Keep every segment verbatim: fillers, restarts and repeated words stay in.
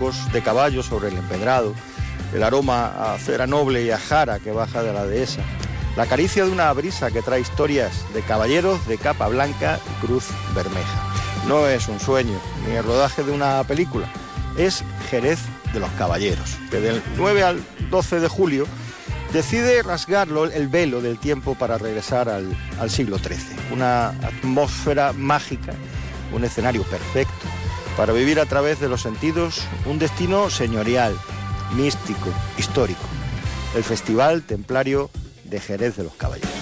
pasos de caballo sobre el empedrado, el aroma a cera noble y a jara que baja de la dehesa, la caricia de una brisa que trae historias de caballeros de capa blanca y cruz bermeja. No es un sueño, ni el rodaje de una película, es Jerez de los Caballeros, que del nueve al doce de julio decide rasgarlo el velo del tiempo para regresar al, al siglo trece. Una atmósfera mágica, un escenario perfecto para vivir a través de los sentidos un destino señorial, místico, histórico. El Festival Templario de Jerez de los Caballeros.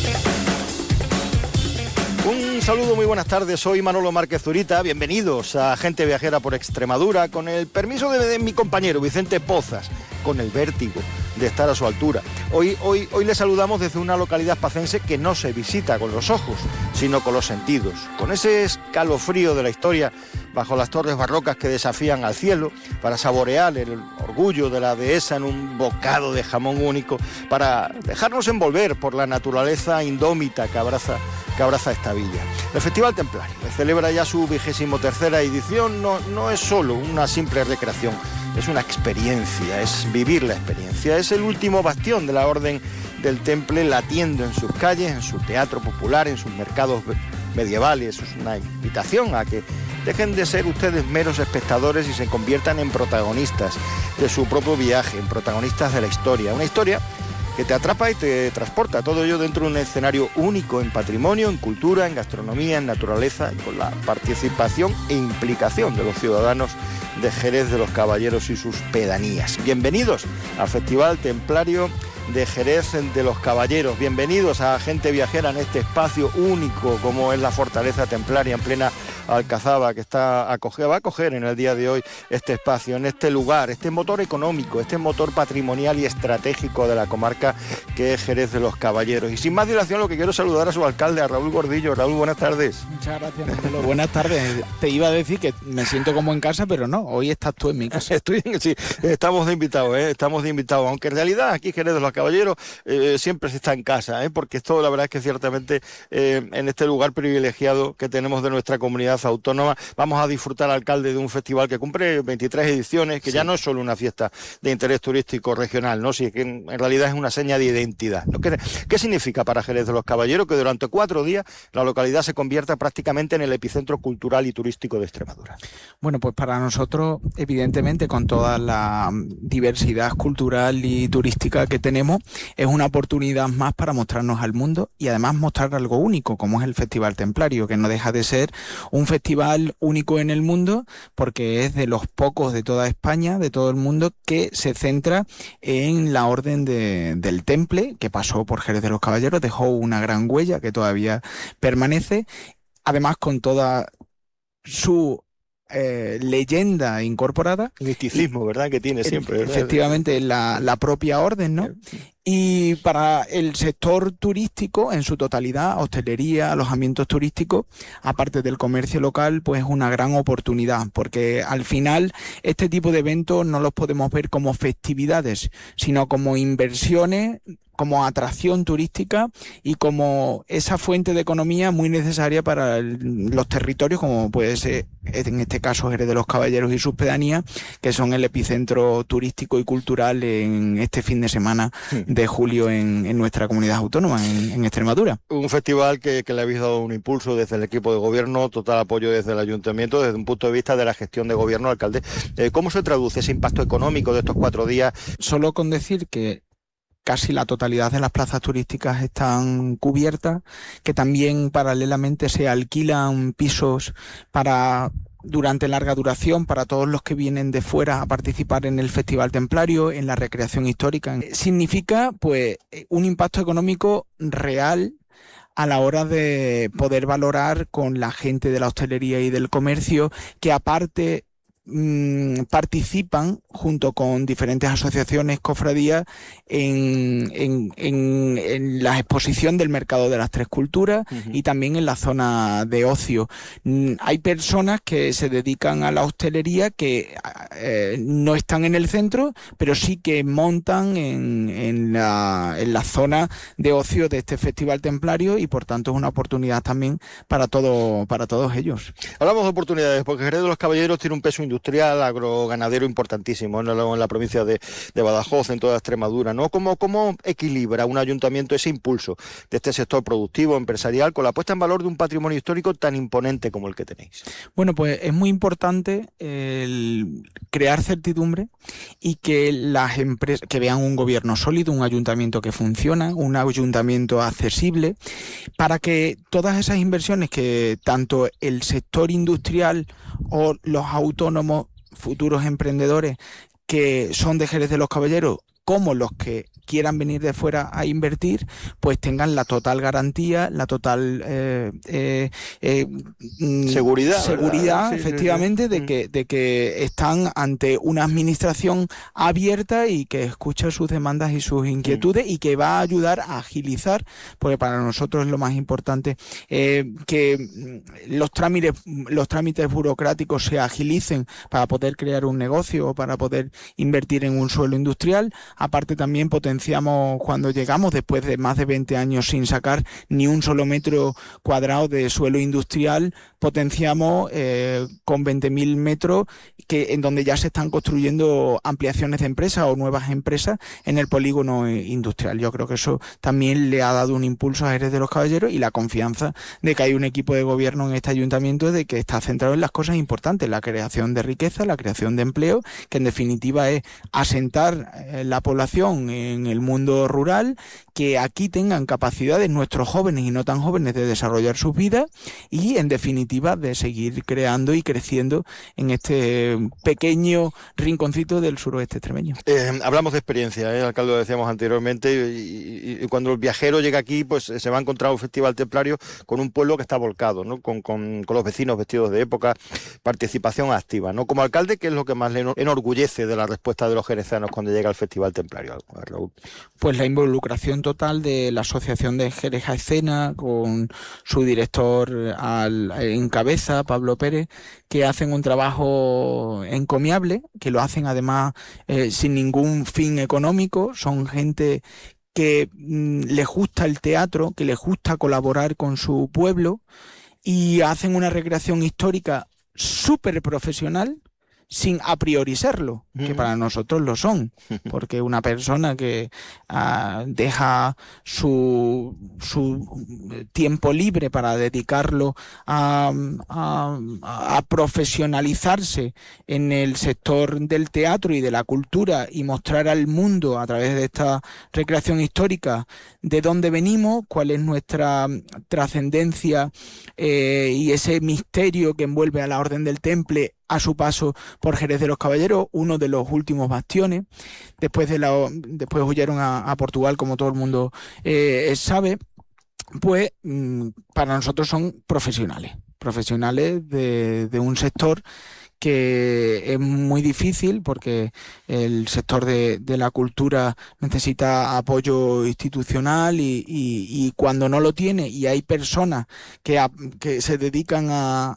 Un saludo, muy buenas tardes, soy Manolo Márquez Zurita, bienvenidos a Gente Viajera por Extremadura, con el permiso de, de mi compañero Vicente Pozas, con el vértigo de estar a su altura. Hoy, hoy, hoy le saludamos desde una localidad pacense que no se visita con los ojos, sino con los sentidos, con ese escalofrío de la historia bajo las torres barrocas que desafían al cielo, para saborear el orgullo de la dehesa en un bocado de jamón único, para dejarnos envolver por la naturaleza indómita que abraza, que abraza esta villa. El Festival Templario, que celebra ya su vigésimo tercera edición, no, no es solo una simple recreación, es una experiencia, es vivir la experiencia, es el último bastión de la Orden del Temple latiendo en sus calles, en su teatro popular, en sus mercados medievales. Es una invitación a que dejen de ser ustedes meros espectadores y se conviertan en protagonistas de su propio viaje, en protagonistas de la historia. Una historia que te atrapa y te transporta, todo ello dentro de un escenario único en patrimonio, en cultura, en gastronomía, en naturaleza, y con la participación e implicación de los ciudadanos de Jerez de los Caballeros y sus pedanías. Bienvenidos al Festival Templario de Jerez de los Caballeros, bienvenidos a Gente Viajera en este espacio único como es la Fortaleza Templaria en plena Alcazaba, que está acoger, va a acoger en el día de hoy este espacio, en este lugar, este motor económico, este motor patrimonial y estratégico de la comarca que es Jerez de los Caballeros. Y sin más dilación, lo que quiero es saludar a su alcalde, a Raúl Gordillo. Raúl, buenas tardes. Muchas gracias, Marcelo. Buenas tardes. Te iba a decir que me siento como en casa, pero no, hoy estás tú en mi casa. Estoy en, sí, estamos de invitados, ¿eh? estamos de invitados, aunque en realidad aquí Jerez de los Caballeros eh, siempre se está en casa, ¿eh? porque esto la verdad es que ciertamente eh, en este lugar privilegiado que tenemos de nuestra comunidad autónoma, vamos a disfrutar, alcalde, de un festival que cumple veintitrés ediciones, que sí, ya no es solo una fiesta de interés turístico regional, ¿no? Sí, que en, en realidad es una seña de identidad, ¿no? ¿Qué, ¿Qué significa para Jerez de los Caballeros que durante cuatro días la localidad se convierta prácticamente en el epicentro cultural y turístico de Extremadura? Bueno, pues para nosotros, evidentemente, con toda la diversidad cultural y turística que tenemos, es una oportunidad más para mostrarnos al mundo y además mostrar algo único, como es el Festival Templario, que no deja de ser un festival único en el mundo, porque es de los pocos de toda España, de todo el mundo, que se centra en la Orden de, del Temple, que pasó por Jerez de los Caballeros, dejó una gran huella que todavía permanece, además con toda su Eh, leyenda incorporada. Misticismo, y, ¿verdad? Que tiene siempre, ¿verdad? Efectivamente, la, la propia orden, ¿no? Y para el sector turístico, en su totalidad, hostelería, alojamientos turísticos, aparte del comercio local, pues es una gran oportunidad, porque al final este tipo de eventos no los podemos ver como festividades, sino como inversiones, como atracción turística y como esa fuente de economía muy necesaria para el, los territorios, como puede ser en este caso Jerez de los Caballeros y sus pedanías, que son el epicentro turístico y cultural en este fin de semana de julio en, en nuestra comunidad autónoma, en, en Extremadura. Un festival que, que le habéis dado un impulso desde el equipo de gobierno, total apoyo desde el ayuntamiento, desde un punto de vista de la gestión de gobierno, alcalde. Eh, ¿Cómo se traduce ese impacto económico de estos cuatro días? Solo con decir que casi la totalidad de las plazas turísticas están cubiertas, que también paralelamente se alquilan pisos para durante larga duración para todos los que vienen de fuera a participar en el Festival Templario, en la recreación histórica. Significa pues un impacto económico real a la hora de poder valorar con la gente de la hostelería y del comercio, que aparte participan junto con diferentes asociaciones, cofradías, en, en, en, en la exposición del mercado de las tres culturas uh-huh. y también en la zona de ocio. Hay personas que se dedican a la hostelería que eh, no están en el centro, pero sí que montan en, en, la, en la zona de ocio de este Festival Templario y por tanto es una oportunidad también para, todo, para todos ellos. Hablamos de oportunidades porque Jerez de los Caballeros tiene un peso industrial industrial, agroganadero importantísimo en la, en la provincia de, de Badajoz, en toda Extremadura, ¿no? ¿Cómo, cómo equilibra un ayuntamiento ese impulso de este sector productivo, empresarial, con la puesta en valor de un patrimonio histórico tan imponente como el que tenéis? Bueno, pues es muy importante el crear certidumbre y que las empresas, que vean un gobierno sólido, un ayuntamiento que funciona, un ayuntamiento accesible, para que todas esas inversiones que tanto el sector industrial o los autónomos, futuros emprendedores que son de Jerez de los Caballeros, como los que quieran venir de fuera a invertir, pues tengan la total garantía, la total eh, eh, eh, seguridad, seguridad, sí, efectivamente, sí, sí. de que, de que están ante una administración abierta y que escucha sus demandas y sus inquietudes mm. y que va a ayudar a agilizar, porque para nosotros es lo más importante, eh, que los trámites, los trámites burocráticos se agilicen para poder crear un negocio o para poder invertir en un suelo industrial. Aparte también potenciamos cuando llegamos, después de más de veinte años sin sacar ni un solo metro cuadrado de suelo industrial, potenciamos eh, con veinte mil metros que, en donde ya se están construyendo ampliaciones de empresas o nuevas empresas en el polígono industrial. Yo creo que eso también le ha dado un impulso a Jerez de los Caballeros y la confianza de que hay un equipo de gobierno en este ayuntamiento de que está centrado en las cosas importantes, la creación de riqueza, la creación de empleo, que en definitiva es asentar eh, la población en el mundo rural, que aquí tengan capacidades nuestros jóvenes y no tan jóvenes de desarrollar sus vidas y en definitiva de seguir creando y creciendo en este pequeño rinconcito del suroeste extremeño. Eh, hablamos de experiencia, ¿eh? Alcalde, lo decíamos anteriormente, y, y, y cuando el viajero llega aquí, pues se va a encontrar un festival templario con un pueblo que está volcado, ¿no? Con, con, con los vecinos vestidos de época, participación activa, ¿no? Como alcalde, ¿qué es lo que más le enorgullece de la respuesta de los jerezanos cuando llega el festival templario, Raúl? Pues la involucración total de la Asociación de Jerez a Escena, con su director al, en cabeza, Pablo Pérez, que hacen un trabajo encomiable, que lo hacen además eh, sin ningún fin económico. Son gente que mmm, les gusta el teatro, que les gusta colaborar con su pueblo y hacen una recreación histórica súper profesional, sin a priori serlo, mm. que para nosotros lo son, porque una persona que uh, deja su, su tiempo libre para dedicarlo a, a, a profesionalizarse en el sector del teatro y de la cultura y mostrar al mundo a través de esta recreación histórica de dónde venimos, cuál es nuestra trascendencia eh, y ese misterio que envuelve a la Orden del Temple a su paso por Jerez de los Caballeros, uno de los últimos bastiones. Después de la, después huyeron a, a Portugal, como todo el mundo eh, sabe. Pues mmm, para nosotros son profesionales, profesionales de, de un sector que es muy difícil porque el sector de, de la cultura necesita apoyo institucional y, y, y cuando no lo tiene y hay personas que, a, que se dedican a,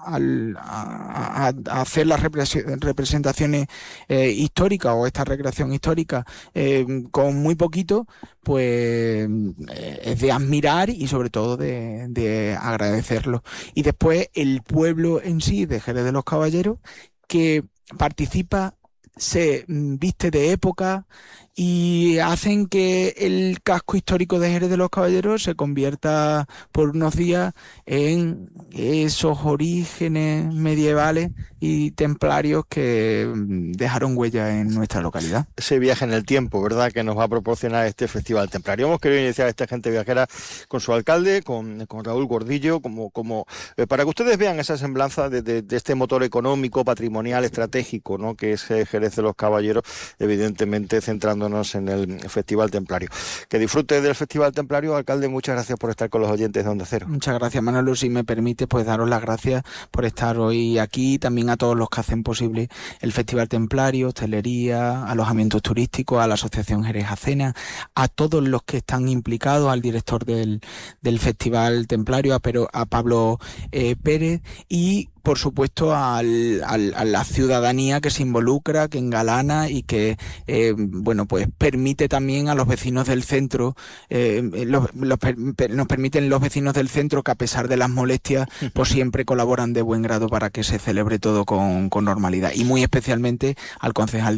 a, a hacer las representaciones eh, históricas o esta recreación histórica eh, con muy poquito, pues eh, es de admirar y sobre todo de, de agradecerlo. Y después el pueblo en sí de Jerez de los Caballeros, que participa, se viste de época y hacen que el casco histórico de Jerez de los Caballeros se convierta por unos días en esos orígenes medievales y templarios que dejaron huella en nuestra localidad. Ese viaje en el tiempo, ¿verdad?, que nos va a proporcionar este festival templario. Hemos querido iniciar esta gente viajera con su alcalde, con, con Raúl Gordillo, como, como eh, para que ustedes vean esa semblanza de, de, de este motor económico, patrimonial, estratégico, ¿no?, que es eh, Jerez de los Caballeros, evidentemente centrándonos en el Festival Templario. Que disfrute del Festival Templario, alcalde. Muchas gracias por estar con los oyentes de Onda Cero. Muchas gracias, Manolo. Si me permite, pues daros las gracias por estar hoy aquí, también a todos los que hacen posible el Festival Templario, hostelería, alojamientos turísticos, a la Asociación Jerez a Cena, a todos los que están implicados, al director del, del Festival Templario, a, Pero, a Pablo eh, Pérez, y por supuesto, al, al, a la ciudadanía que se involucra, que engalana y que, eh, bueno, pues permite también a los vecinos del centro, eh, los, los, nos permiten los vecinos del centro que, a pesar de las molestias, pues siempre colaboran de buen grado para que se celebre todo con, con normalidad. Y muy especialmente al concejal